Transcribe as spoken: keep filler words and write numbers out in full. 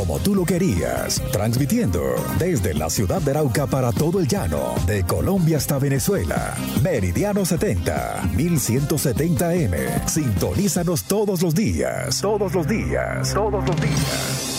como tú lo querías, transmitiendo desde la ciudad de Arauca para todo el llano, de Colombia hasta Venezuela. Meridiano setenta, mil ciento setenta eme. Sintonízanos todos los días, todos los días, todos los días.